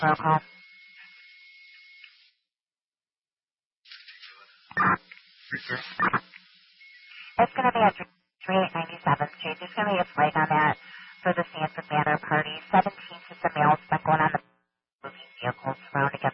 Roll call. It's going to be at 3897th Street. There's going to be a flag on that for the Sanford Manor party. 17 is the mail. It's been going on the moving vehicles surrounding